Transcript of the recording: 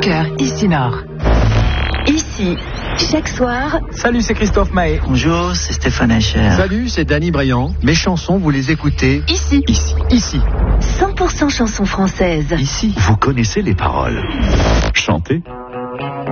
cœur, ici Nord. Ici, chaque soir. Salut, c'est Christophe Maé. Bonjour, c'est Stéphane Echer. Salut, c'est Danny Briand. Mes chansons, vous les écoutez Ici. Ici. 100% chansons françaises. Ici. Vous connaissez les paroles. Chantez.